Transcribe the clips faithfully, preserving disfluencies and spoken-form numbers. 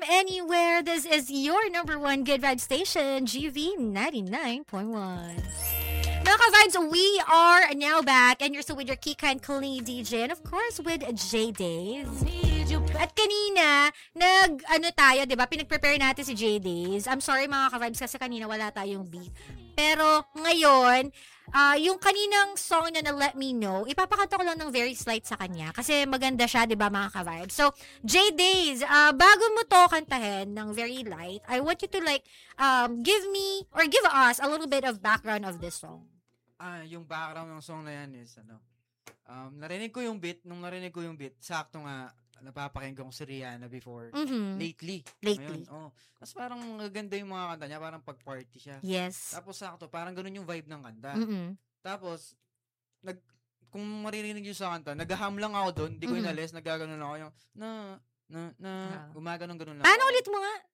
anywhere. This is your number one good vibe station, G V ninety-nine point one. Mga ka-vibes, we are now back and you're still with your Kika and Colleen D J and of course with J-Days. At kanina, nag, ano tayo, diba? Pinag-prepare natin si J-Days. I'm sorry mga ka-vibes kasi kanina wala tayong beat. Pero ngayon, uh, yung kaninang song na na Let Me Know, ipapakanta ko lang ng very slight sa kanya kasi maganda siya, diba mga ka-vibes? So, J-Days, uh, bago mo to kantahin ng very light, I want you to like, um, give me, or give us a little bit of background of this song. Ah, yung background ng song na yan is, ano, um, narinig ko yung beat, nung narinig ko yung beat, sakto nga, napapakinggan ko si Rihanna before, Mm-hmm. lately. Lately. Ngayon, oh. Tapos parang maganda yung mga kanta niya, parang pag-party siya. Yes. Tapos sakto, parang ganun yung vibe ng kanta. Mm-hmm. Tapos, nag, kung maririnig yung sa kanta, naghaham lang ako doon, hindi ko Mm-hmm. inalis, nagaganon ako yung, na, na, na, Ah. gumaganon-ganon lang. Paano ulit mo nga?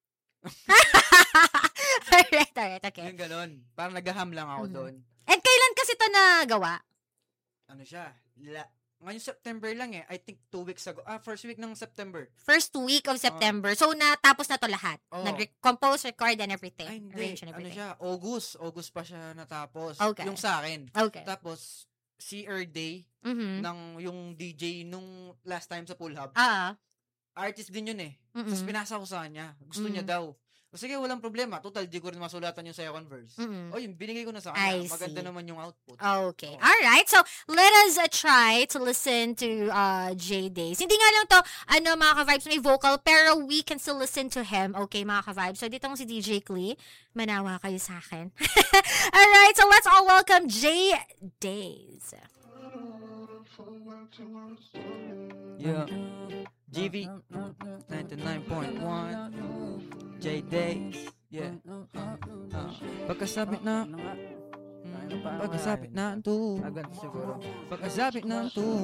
alright, alright, okay. Yung ganon. Parang naghaham lang ako Mhm. doon. And kailan kasi ito nagawa? Ano siya? La, ngayon September lang eh. I think two weeks ago. Ah, first week ng September. First week of September. So, natapos na to lahat. Oo. Nag-compose, record, and everything. Ay, hindi. Arrange and Ano everything. siya? August. August pa siya natapos. Okay. Yung sa akin. Okay. Tapos, si Earth Day, Mm-hmm. ng yung D J nung last time sa Pool Hub. Ah. Artist din yun eh. Mm-mm. Tapos pinasa ko sa kanya. Gusto Mm. niya daw. O sige, walang problema. Total, di ko rin masulatan yung second verse. Mm-mm. O yun, binigay ko na sa I kanya. Maganda see. naman yung output. Okay. Oo. All right. So, let us uh, try to listen to uh, J-Days. Hindi nga lang to, ano, mga ka-vibes, may vocal, pero we can still listen to him. Okay, mga ka-vibes. So, dito si D J Klee. Manawa kayo sa akin. All right. So, let's all welcome J-Days. Yeah. G V ninety-nine point one J-Days. Yeah. Uh, uh, pagkasabit na mm, pagkasabit na to. Agad siguro. Pagkasabit na to.